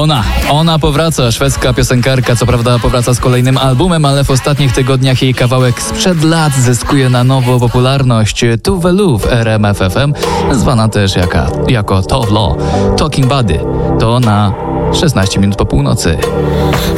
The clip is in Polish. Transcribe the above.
Ona powraca, szwedzka piosenkarka, co prawda powraca z kolejnym albumem, ale w ostatnich tygodniach jej kawałek sprzed lat zyskuje na nowo popularność. Tove Lo w RMF FM, zwana też jako Tove Lo. Talking Buddy, to na 16 minut po północy.